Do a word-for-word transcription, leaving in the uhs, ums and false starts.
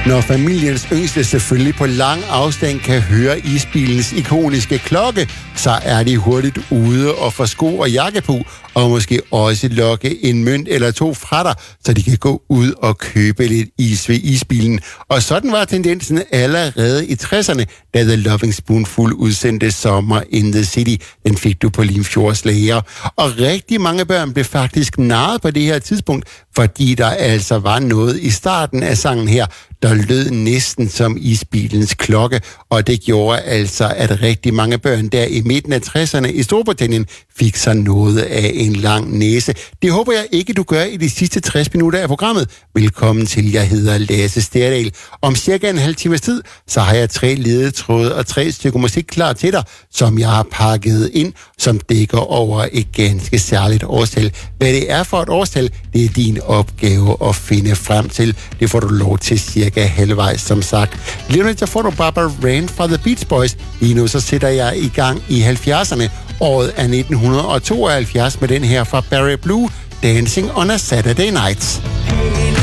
Når familiens yngste selvfølgelig på lang afstand kan høre isbilens ikoniske klokke, så er de hurtigt ude og få sko og jakke på, og måske også lokke en mønt eller to fra dig, så de kan gå ud og købe lidt is ved isbilen. Og sådan var tendensen allerede i tresserne, da The Loving Spoonful udsendte Summer in the City. Den fik du på Limfjords Lager. Og rigtig mange børn blev faktisk narret på det her tidspunkt, fordi der altså var noget i starten af sangen her, der lød næsten som isbilens klokke, og det gjorde altså, at rigtig mange børn der i midten af tresserne i Storbritannien fik sig noget af en lang næse. Det håber jeg ikke, du gør i de sidste tres minutter af programmet. Velkommen til, jeg hedder Lasse Sterdal. Om cirka en halv times tid, så har jeg tre ledetråde og tre stykker musik klar til dig, som jeg har pakket ind, som dækker over et ganske særligt årstal. Hvad det er for et årstal, det er din opgave at finde frem til. Det får du lov til cirka halvvejs, som sagt. Lige nu så får du Barbara Rand fra The Beach Boys. Lige nu så sætter jeg i gang i halvfjerdserne. Året er nitten tooghalvfjerds med den her fra Barry Blue, Dancing on a Saturday Night.